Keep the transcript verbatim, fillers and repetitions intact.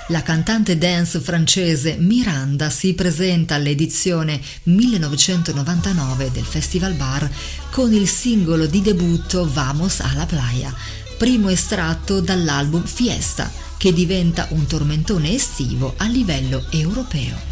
La cantante dance francese Miranda si presenta all'edizione millenovecentonovantanove del Festival Bar con il singolo di debutto Vamos a la Playa, primo estratto dall'album Fiesta, che diventa un tormentone estivo a livello europeo.